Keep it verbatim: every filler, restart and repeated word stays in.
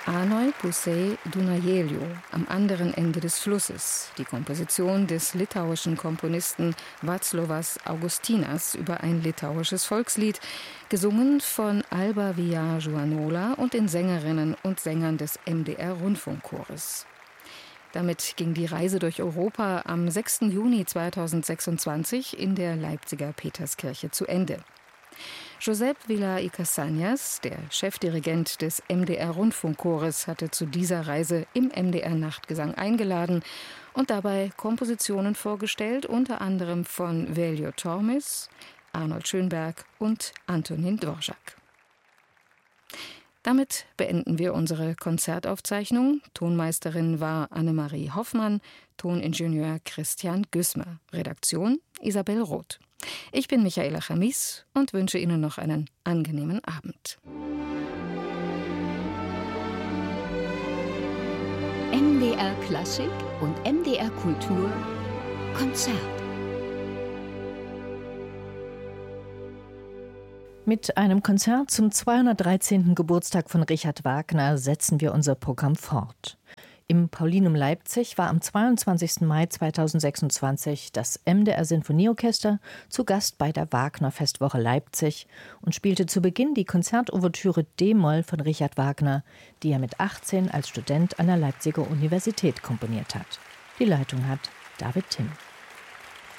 Anoi Pusei Dunajeliu, am anderen Ende des Flusses, die Komposition des litauischen Komponisten Vaclovas Augustinas über ein litauisches Volkslied, gesungen von Alba Villajuanola und den Sängerinnen und Sängern des M D R-Rundfunkchores. Damit ging die Reise durch Europa am sechsten Juni zweitausendsechsundzwanzig in der Leipziger Peterskirche zu Ende. Josep Vila y Casañas, der Chefdirigent des M D R-Rundfunkchores, hatte zu dieser Reise im M D R-Nachtgesang eingeladen und dabei Kompositionen vorgestellt, unter anderem von Veljo Tormes, Arnold Schönberg und Antonín Dvořák. Damit beenden wir unsere Konzertaufzeichnung. Tonmeisterin war Annemarie Hoffmann, Toningenieur Christian Güßmer, Redaktion Isabel Roth. Ich bin Michaela Chamis und wünsche Ihnen noch einen angenehmen Abend. M D R Klassik und M D R Kultur Konzert. Mit einem Konzert zum zweihundertdreizehnten Geburtstag von Richard Wagner setzen wir unser Programm fort. Im Paulinum Leipzig war am zweiundzwanzigsten Mai zweitausendsechsundzwanzig das M D R Sinfonieorchester zu Gast bei der Wagner-Festwoche Leipzig und spielte zu Beginn die Konzertouvertüre D-Moll von Richard Wagner, die er mit achtzehn als Student an der Leipziger Universität komponiert hat. Die Leitung hat David Timm.